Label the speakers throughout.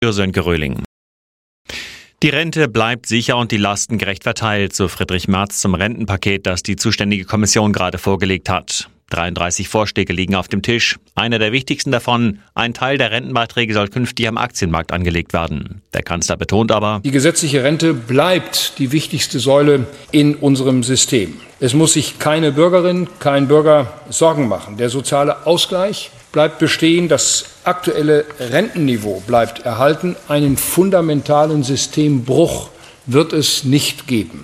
Speaker 1: Sönke Röhling. Die Rente bleibt sicher und die Lasten gerecht verteilt, so Friedrich Merz zum Rentenpaket, das die zuständige Kommission gerade vorgelegt hat. 33 Vorschläge liegen auf dem Tisch. Einer der wichtigsten davon: ein Teil der Rentenbeiträge soll künftig am Aktienmarkt angelegt werden. Der Kanzler betont aber,
Speaker 2: die gesetzliche Rente bleibt die wichtigste Säule in unserem System. Es muss sich keine Bürgerin, kein Bürger Sorgen machen. Der soziale Ausgleich bleibt bestehen, das aktuelle Rentenniveau bleibt erhalten. Einen fundamentalen Systembruch wird es nicht geben.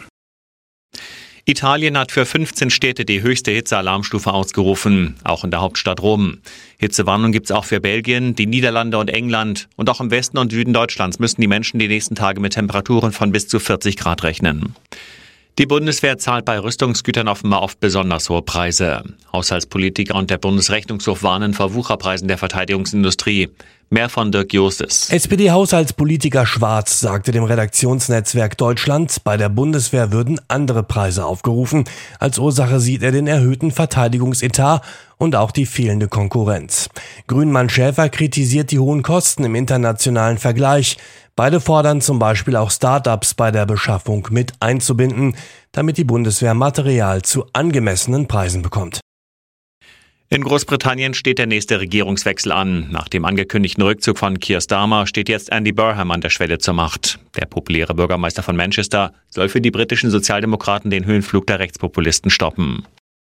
Speaker 1: Italien hat für 15 Städte die höchste Hitzealarmstufe ausgerufen, auch in der Hauptstadt Rom. Hitzewarnung gibt es auch für Belgien, die Niederlande und England. Und auch im Westen und Süden Deutschlands müssen die Menschen die nächsten Tage mit Temperaturen von bis zu 40 Grad rechnen. Die Bundeswehr zahlt bei Rüstungsgütern offenbar oft besonders hohe Preise. Haushaltspolitiker und der Bundesrechnungshof warnen vor Wucherpreisen der Verteidigungsindustrie. Mehr von Dirk Justes.
Speaker 3: SPD-Haushaltspolitiker Schwarz sagte dem Redaktionsnetzwerk Deutschland, bei der Bundeswehr würden andere Preise aufgerufen. Als Ursache sieht er den erhöhten Verteidigungsetat und auch die fehlende Konkurrenz. Grünmann Schäfer kritisiert die hohen Kosten im internationalen Vergleich. Beide fordern zum Beispiel auch Start-ups bei der Beschaffung mit einzubinden, damit die Bundeswehr Material zu angemessenen Preisen bekommt.
Speaker 1: In Großbritannien steht der nächste Regierungswechsel an. Nach dem angekündigten Rückzug von Keir Starmer steht jetzt Andy Burnham an der Schwelle zur Macht. Der populäre Bürgermeister von Manchester soll für die britischen Sozialdemokraten den Höhenflug der Rechtspopulisten stoppen.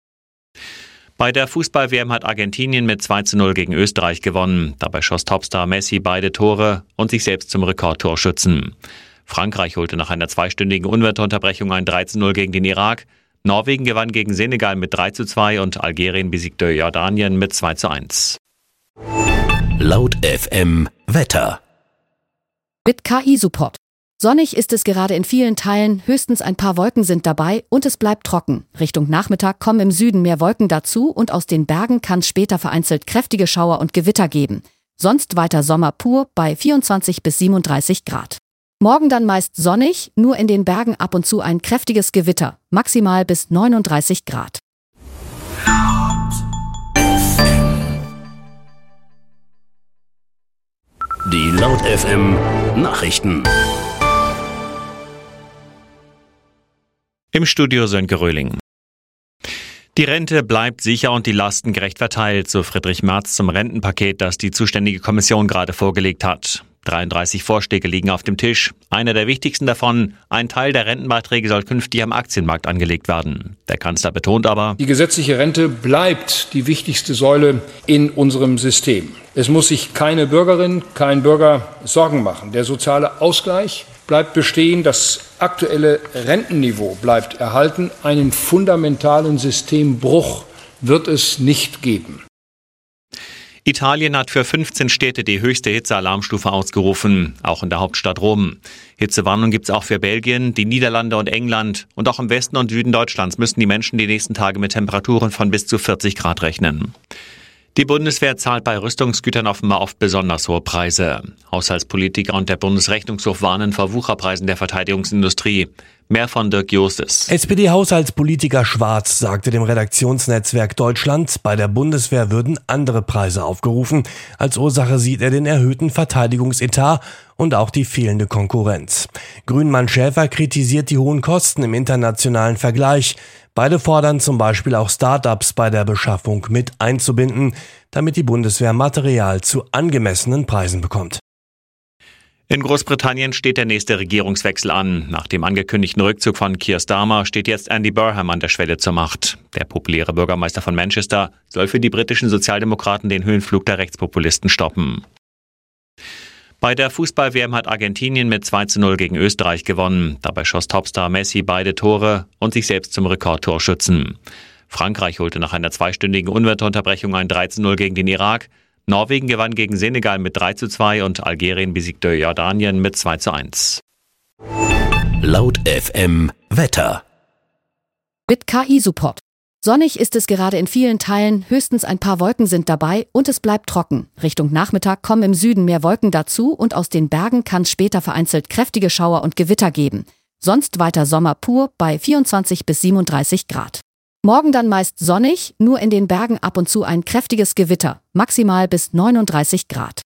Speaker 1: Bei der Fußball-WM hat Argentinien mit 2:0 gegen Österreich gewonnen. Dabei schoss Topstar Messi beide Tore und sich selbst zum Rekordtorschützen. Frankreich holte nach einer zweistündigen Unwetterunterbrechung ein 13:0 gegen den Irak. Norwegen gewann gegen Senegal mit 3:2 und Algerien besiegte Jordanien mit 2:1.
Speaker 4: Laut FM Wetter.
Speaker 5: Mit KI-Support. Sonnig ist es gerade in vielen Teilen, höchstens ein paar Wolken sind dabei und es bleibt trocken. Richtung Nachmittag kommen im Süden mehr Wolken dazu und aus den Bergen kann es später vereinzelt kräftige Schauer und Gewitter geben. Sonst weiter Sommer pur bei 24 bis 37 Grad. Morgen dann meist sonnig, nur in den Bergen ab und zu ein kräftiges Gewitter, maximal bis 39 Grad.
Speaker 4: Die Laut FM Nachrichten.
Speaker 1: Im Studio Sönke Röhling. Die Rente bleibt sicher und die Lasten gerecht verteilt, so Friedrich Merz zum Rentenpaket, das die zuständige Kommission gerade vorgelegt hat. 33 Vorschläge liegen auf dem Tisch. Einer der wichtigsten davon: ein Teil der Rentenbeiträge soll künftig am Aktienmarkt angelegt werden. Der Kanzler betont aber,
Speaker 2: die gesetzliche Rente bleibt die wichtigste Säule in unserem System. Es muss sich keine Bürgerin, kein Bürger Sorgen machen. Der soziale Ausgleich bleibt bestehen, das aktuelle Rentenniveau bleibt erhalten. Einen fundamentalen Systembruch wird es nicht geben.
Speaker 1: Italien hat für 15 Städte die höchste Hitzealarmstufe ausgerufen, auch in der Hauptstadt Rom. Hitzewarnung gibt es auch für Belgien, die Niederlande und England. Und auch im Westen und Süden Deutschlands müssen die Menschen die nächsten Tage mit Temperaturen von bis zu 40 Grad rechnen. Die Bundeswehr zahlt bei Rüstungsgütern offenbar oft besonders hohe Preise. Haushaltspolitiker und der Bundesrechnungshof warnen vor Wucherpreisen der Verteidigungsindustrie. Mehr von Dirk Justes.
Speaker 3: SPD-Haushaltspolitiker Schwarz sagte dem Redaktionsnetzwerk Deutschland, bei der Bundeswehr würden andere Preise aufgerufen. Als Ursache sieht er den erhöhten Verteidigungsetat und auch die fehlende Konkurrenz. Grünmann Schäfer kritisiert die hohen Kosten im internationalen Vergleich. Beide fordern zum Beispiel auch Start-ups bei der Beschaffung mit einzubinden, damit die Bundeswehr Material zu angemessenen Preisen bekommt.
Speaker 1: In Großbritannien steht der nächste Regierungswechsel an. Nach dem angekündigten Rückzug von Keir Starmer steht jetzt Andy Burnham an der Schwelle zur Macht. Der populäre Bürgermeister von Manchester soll für die britischen Sozialdemokraten den Höhenflug der Rechtspopulisten stoppen. Bei der Fußball-WM hat Argentinien mit 2:0 gegen Österreich gewonnen. Dabei schoss Topstar Messi beide Tore und sich selbst zum Rekordtorschützen. Frankreich holte nach einer zweistündigen Unwetterunterbrechung ein 13:0 gegen den Irak. Norwegen gewann gegen Senegal mit 3:2 und Algerien besiegte Jordanien mit 2:1.
Speaker 4: Laut FM Wetter.
Speaker 5: Mit KI-Support. Sonnig ist es gerade in vielen Teilen, höchstens ein paar Wolken sind dabei und es bleibt trocken. Richtung Nachmittag kommen im Süden mehr Wolken dazu und aus den Bergen kann es später vereinzelt kräftige Schauer und Gewitter geben. Sonst weiter Sommer pur bei 24 bis 37 Grad. Morgen dann meist sonnig, nur in den Bergen ab und zu ein kräftiges Gewitter, maximal bis 39 Grad.